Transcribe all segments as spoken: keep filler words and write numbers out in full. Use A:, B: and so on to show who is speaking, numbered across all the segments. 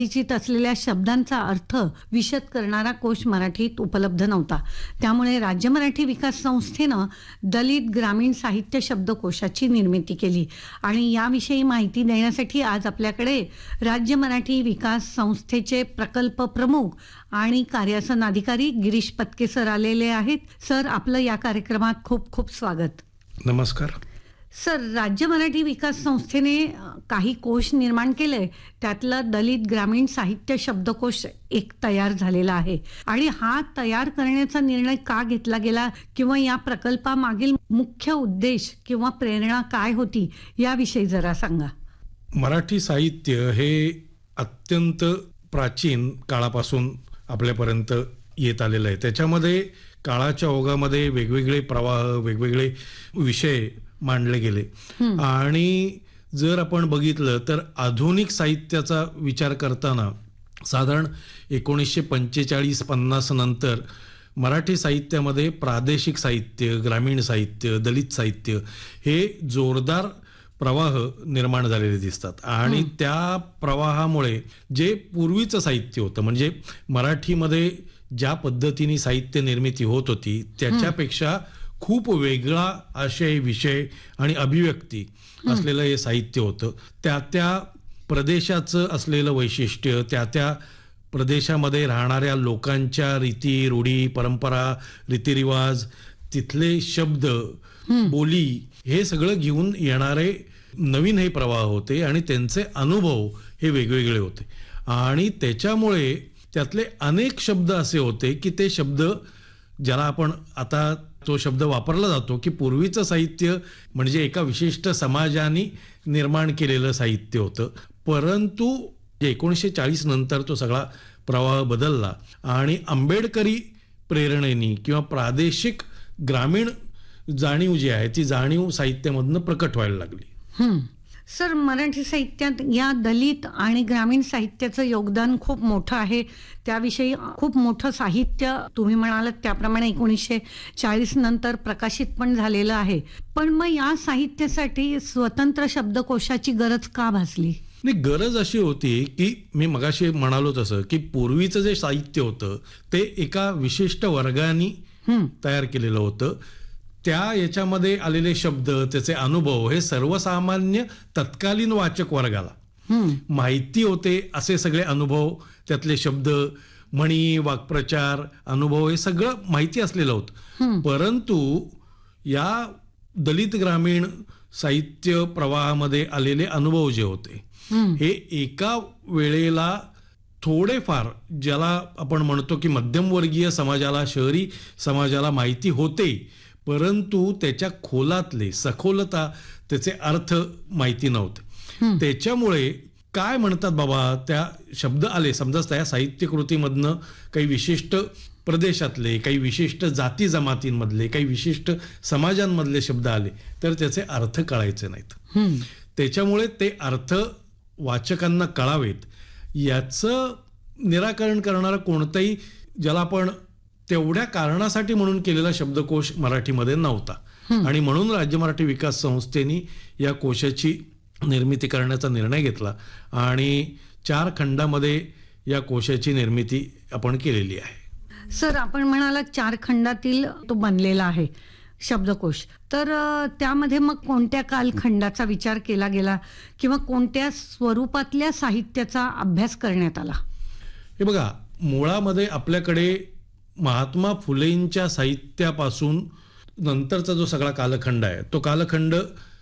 A: परिचित असलेल्या शब्दांचा अर्थ विशद करणारा कोश मराठीत उपलब्ध नव्हता. त्यामुळे राज्य मराठी विकास संस्थेनं दलित ग्रामीण साहित्य शब्दकोशाची निर्मिती केली. आणि याविषयी माहिती देण्यासाठी आज आपल्याकडे राज्य मराठी विकास संस्थेचे प्रकल्प प्रमुख आणि कार्यासन अधिकारी गिरीश पत्के सर आलेले आहेत. सर, आपलं या कार्यक्रमात खूप खूप स्वागत.
B: नमस्कार
A: सर. राज्य मराठी विकास संस्थेने काही कोश निर्माण केले, त्यातला दलित ग्रामीण साहित्य शब्दकोश एक तयार झालेला आहे. आणि हा तयार करण्याचा निर्णय का घेतला गेला किंवा या प्रकल्पामागील मुख्य उद्देश किंवा प्रेरणा काय होती याविषयी जरा सांगा.
B: मराठी साहित्य हे अत्यंत प्राचीन काळापासून आपल्यापर्यंत येत आलेलं आहे. त्याच्यामध्ये काळाच्या ओघामध्ये वेगवेगळे प्रवाह, वेगवेगळे विषय मांडले गेले. आणि जर आपण बघितलं तर आधुनिक साहित्याचा विचार करताना साधारण एकोणीसशे पंचेचाळीस पन्नास नंतर मराठी साहित्यामध्ये प्रादेशिक साहित्य, ग्रामीण साहित्य, दलित साहित्य हे जोरदार प्रवाह निर्माण झालेले दिसतात. आणि त्या प्रवाहामुळे जे पूर्वीचं साहित्य होतं, म्हणजे मराठीमध्ये ज्या पद्धतीने साहित्य निर्मिती होत होती त्याच्यापेक्षा खूप वेगळा आशय, विषय आणि अभिव्यक्ती असलेलं हे साहित्य होतं. त्या त्या प्रदेशाचं असलेलं वैशिष्ट्य, त्या त्या प्रदेशामध्ये राहणाऱ्या लोकांच्या रीती, रूढी, परंपरा, रीतिरिवाज, तिथले शब्द, बोली हे सगळं घेऊन येणारे नवीन हे प्रवाह होते. आणि त्यांचे अनुभव हे वेगवेगळे होते. आणि त्याच्यामुळे त्यातले अनेक शब्द असे होते की ते शब्द ज्याला आपण आता तो शब्द वापरला जातो की पूर्वीचं साहित्य म्हणजे एका विशिष्ट समाजाने निर्माण केलेलं साहित्य होतं. परंतु एकोणीसशे चाळीस नंतर तो सगळा प्रवाह बदलला आणि आंबेडकरी प्रेरणेने किंवा प्रादेशिक ग्रामीण जाणीव जी आहे ती जाणीव साहित्यामधनं प्रकट व्हायला लागली.
A: सर, मराठी साहित्यात या दलित आणि ग्रामीण साहित्याचं योगदान खूप मोठं आहे. त्याविषयी खूप मोठं साहित्य तुम्ही म्हणालात त्याप्रमाणे एकोणीसशे चाळीस नंतर प्रकाशित पण झालेलं आहे. पण मग या साहित्यासाठी स्वतंत्र शब्दकोशाची गरज का भासली?
B: नाही, गरज अशी होती की मी मगाशी म्हणालो तसं की पूर्वीचं जे साहित्य होतं ते एका विशिष्ट वर्गाने तयार केलेलं होतं. त्या याच्यामध्ये आलेले शब्द, त्याचे अनुभव हे सर्वसामान्य तत्कालीन वाचक वर्गाला माहिती होते. असे सगळे अनुभव, त्यातले शब्द, म्हणी, वाक्प्रचार, अनुभव हे सगळं माहिती असलेलं होतं. परंतु या दलित ग्रामीण साहित्य प्रवाहामध्ये आलेले अनुभव जे होते हे एका वेळेला थोडेफार, ज्याला आपण म्हणतो की मध्यमवर्गीय समाजाला, शहरी समाजाला माहिती होते, परंतु त्याच्या खोलातले, सखोलता, त्याचे अर्थ माहिती नव्हते. त्याच्यामुळे काय म्हणतात बाबा, त्या शब्द आले समजा त्या साहित्य कृतीमधनं काही विशिष्ट प्रदेशातले, काही विशिष्ट जाती जमातींमधले, काही विशिष्ट समाजांमधले शब्द आले तर त्याचे अर्थ कळायचे नाहीत. त्याच्यामुळे ते अर्थ वाचकांना कळावेत याचं निराकरण करणारा कोणताही, ज्याला आपण तेवढ्या कारणासाठी म्हणून केलेला शब्दकोश मराठीमध्ये नव्हता. आणि म्हणून राज्य मराठी विकास संस्थेने या कोशाची निर्मिती करण्याचा निर्णय घेतला आणि चार खंडामध्ये या कोशाची निर्मिती आपण केलेली आहे.
A: सर, आपण म्हणाला चार खंडातील तो बनलेला आहे शब्दकोश, तर त्यामध्ये मग कोणत्या कालखंडाचा विचार केला गेला किंवा कोणत्या स्वरूपातल्या साहित्याचा अभ्यास करण्यात आला?
B: हे बघा, मुळामध्ये आपल्याकडे महात्मा फुलेंच्या साहित्यापासून नंतरचा जो सगळा कालखंड आहे तो कालखंड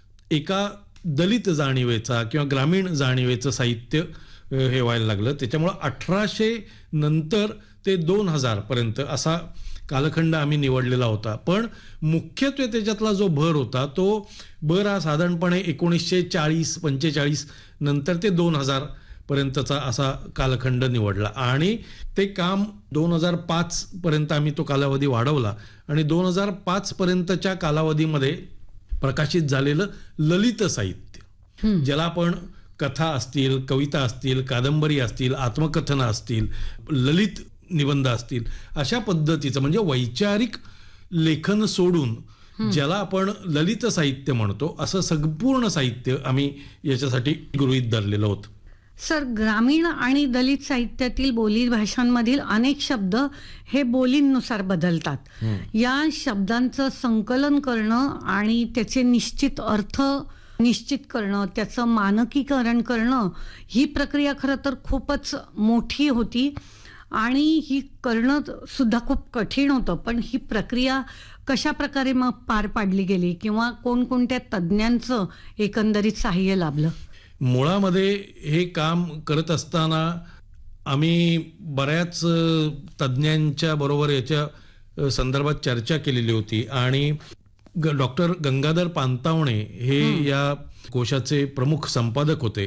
B: एका दलित जाणीवेचा किंवा ग्रामीण जाणीवेचं साहित्य हे व्हायला लागलं. त्याच्यामुळं अठराशे नंतर ते दोन हजार पर्यंत असा कालखंड आम्ही निवडलेला होता. पण मुख्यत्वे त्याच्यातला जो भर होता तो भर हा साधारणपणे एकोणीसशे चाळीस पंचेचाळीस नंतर ते दोन हजार पर्यंतचा असा कालखंड निवडला. आणि ते काम दोन हजार पाच पर्यंत आम्ही तो कालावधी वाढवला आणि दोन हजार पाच पर्यंतच्या कालावधीमध्ये प्रकाशित झालेलं ललित साहित्य, ज्याला आपण कथा असतील, कविता असतील, कादंबरी असतील, आत्मकथनं असतील, ललित निबंध असतील, अशा पद्धतीचं म्हणजे वैचारिक लेखन सोडून ज्याला आपण ललित साहित्य म्हणतो असं संपूर्ण साहित्य आम्ही याच्यासाठी गृहीत धरलेलं होतं.
A: सर, ग्रामीण आणि दलित साहित्यातील बोली भाषांमधील अनेक शब्द हे बोलींनुसार बदलतात. या शब्दांचं संकलन करणं आणि त्याचे निश्चित अर्थ निश्चित करणं, त्याचं मानकीकरण करणं, ही प्रक्रिया खरं तर खूपच मोठी होती आणि ही करणं सुद्धा खूप कठीण होतं. पण ही प्रक्रिया कशा प्रकारे मग पार पाडली गेली किंवा कोणकोणत्या तज्ज्ञांचं एकंदरीत सहाय्य लाभलं?
B: मुळामध्ये हे काम करत असताना आम्ही बऱ्याच तज्ज्ञांच्या बरोबर याच्या संदर्भात चर्चा केलेली होती आणि ग डॉक्टर गंगाधर पानतावणे हे या कोशाचे प्रमुख संपादक होते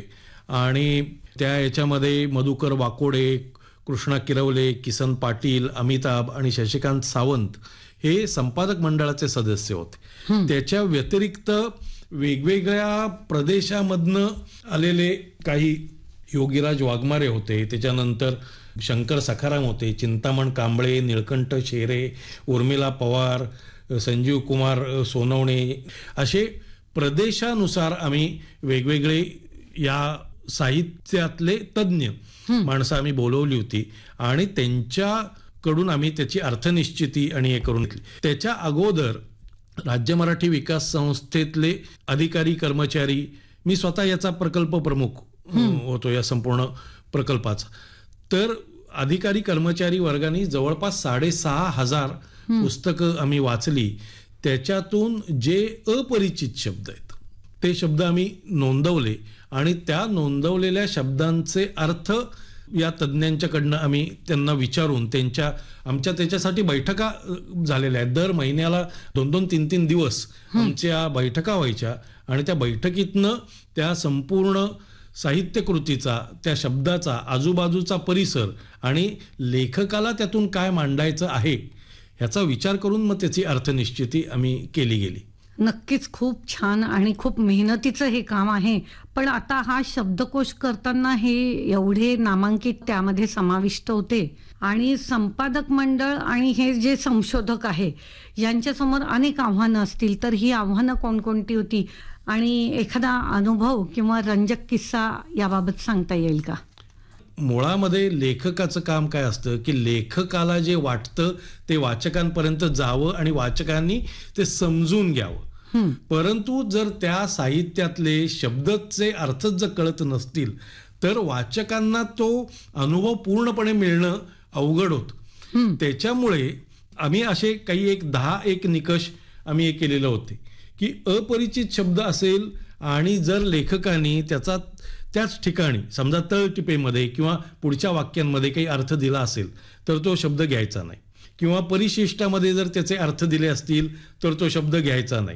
B: आणि त्या याच्यामध्ये मधुकर वाकोडे, कृष्णा किरवले, किसन पाटील, अमिताभ आणि शशिकांत सावंत हे संपादक मंडळाचे सदस्य होते. त्याच्या व्यतिरिक्त वेगवेगळ्या प्रदेशामधनं आलेले काही योगीराज वाघमारे होते, त्याच्यानंतर शंकर सखाराम होते, चिंतामण कांबळे, निळकंठ शेरे, उर्मिला पवार, संजीव कुमार सोनवणे, असे प्रदेशानुसार आम्ही वेगवेगळे या साहित्यातले तज्ज्ञ माणसं आम्ही बोलवली होती आणि त्यांच्याकडून आम्ही त्याची अर्थनिश्चिती आणि हे करून घेतली. त्याच्या अगोदर राज्य मराठी विकास संस्थेतले अधिकारी कर्मचारी, मी स्वतः याचा प्रकल्प प्रमुख होतो या संपूर्ण प्रकल्पाचा, तर अधिकारी कर्मचारी वर्गाने जवळपास साडेसहा हजार पुस्तकं आम्ही वाचली. त्याच्यातून जे अपरिचित शब्द आहेत ते शब्द आम्ही नोंदवले आणि त्या नोंदवलेल्या शब्दांचे अर्थ या तज्ज्ञांच्याकडनं आम्ही त्यांना विचारून त्यांच्या आमच्या त्याच्यासाठी बैठका झालेल्या आहेत. दर महिन्याला दोन दोन तीन तीन दिवस आमच्या बैठका व्हायच्या आणि त्या बैठकीतनं त्या संपूर्ण साहित्यकृतीचा, त्या शब्दाचा, आजूबाजूचा परिसर आणि लेखकाला त्यातून काय मांडायचं आहे ह्याचा विचार करून मग त्याची अर्थनिश्चिती आम्ही केली गेली.
A: नक्कीच खूप छान आणि खूप मेहनतीचं हे काम आहे. पण आता हा शब्दकोश करताना हे एवढे नामांकित त्यामध्ये समाविष्ट होते आणि संपादक मंडळ आणि हे जे संशोधक आहे यांच्यासमोर अनेक आव्हानं असतील, तर ही आव्हानं कोणकोणती होती आणि एखादा अनुभव किंवा रंजक किस्सा याबाबत सांगता येईल का?
B: मुळामध्ये लेखकाचं काम काय असतं की लेखकाला जे वाटतं ते वाचकांपर्यंत जावं आणि वाचकांनी ते समजून घ्यावं. परंतु जर त्या साहित्यातले शब्दचे अर्थच जर कळत नसतील तर वाचकांना तो अनुभव पूर्णपणे मिळणं अवघड होतं. त्याच्यामुळे आम्ही असे काही एक दहा एक निकष आम्ही हे केलेले होते की अपरिचित शब्द असेल आणि जर लेखकाने त्याचा त्याच ठिकाणी समजा तळटिपेमध्ये किंवा पुढच्या वाक्यांमध्ये काही अर्थ दिला असेल तर तो शब्द घ्यायचा नाही, किंवा परिशिष्टामध्ये जर त्याचे अर्थ दिले असतील तर तो शब्द घ्यायचा नाही,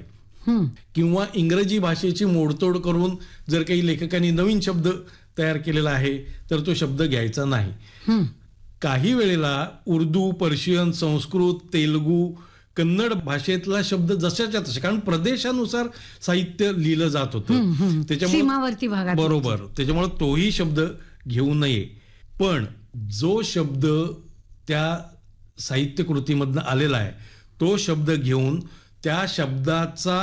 B: किंवा इंग्रजी भाषेची मोडतोड करून जर काही लेखकांनी नवीन शब्द तयार केलेला आहे तर तो शब्द घ्यायचा नाही. काही वेळेला उर्दू, पर्शियन, संस्कृत, तेलुगू, कन्नड भाषेतला शब्द जशाच्या तसे, कारण प्रदेशानुसार साहित्य लिहिलं जात होतं
A: सीमावर्ती भागात,
B: बरोबर, त्याच्यामुळे तोही शब्द घेऊ नये. पण जो शब्द त्या साहित्य कृतीमधनं आलेला आहे तो शब्द घेऊन त्या शब्दाचा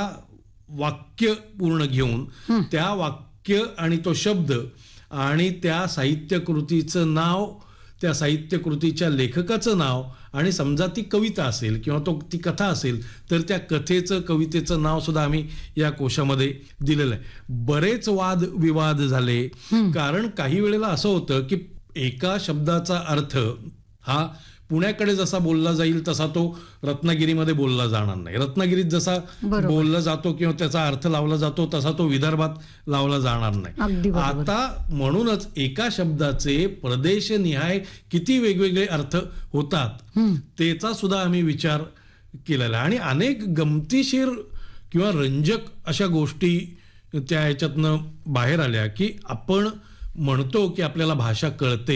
B: वाक्य पूर्ण घेऊन त्या वाक्य आणि तो शब्द आणि त्या साहित्य कृतीचं नाव, त्या साहित्य कृतीच्या लेखकाचं नाव आणि समजा ती कविता असेल किंवा तो ती कथा असेल तर त्या कथेचं, कवितेचं नाव सुद्धा आम्ही या कोशामध्ये दिलेलं आहे. बरेच वाद विवाद झाले, कारण काही वेळेला असं होतं की एका शब्दाचा अर्थ हा पुण्याकडे जसा बोलला जाईल तसा तो रत्नागिरीमध्ये बोलला जाणार नाही, रत्नागिरीत जसा बोलला जातो किंवा त्याचा अर्थ लावला जातो तसा तो विदर्भात लावला जाणार नाही. आता म्हणूनच एका शब्दाचे प्रदेशनिहाय किती वेगवेगळे अर्थ होतात त्याचा सुद्धा आम्ही विचार केलेला आणि अनेक गमतीशीर किंवा रंजक अशा गोष्टी त्या ह्याच्यातनं बाहेर आल्या की आपण म्हणतो की आपल्याला भाषा कळते,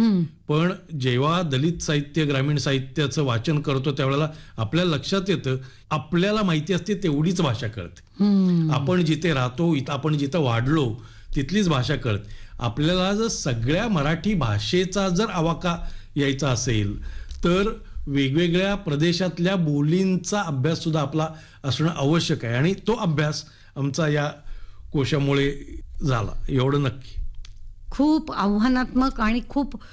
B: पण जेव्हा दलित साहित्य, ग्रामीण साहित्याचं वाचन करतो त्यावेळेला आपल्या लक्षात येतं आपल्याला माहिती असते तेवढीच भाषा कळते. आपण जिथे राहतो, आपण जिथं वाढलो तिथलीच भाषा कळते. आपल्याला जर सगळ्या मराठी भाषेचा जर आवाका यायचा असेल तर वेगवेगळ्या प्रदेशातल्या बोलींचा अभ्यास सुद्धा आपला असणं आवश्यक आहे आणि तो अभ्यास आमचा या कोशामुळे झाला, एवढं नक्की.
A: खूप आव्हानात्मक आणि खूप